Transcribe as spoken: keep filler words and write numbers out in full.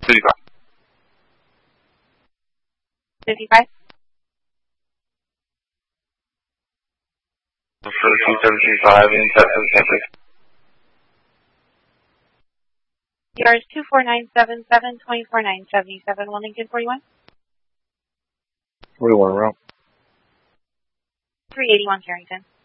fifty-five. fifty-five? For two seventeen five in Texas, campus. Yours two four nine seven seven two four nine seven seven one Lincoln forty-one. forty-one route. three eighty-one Carrington.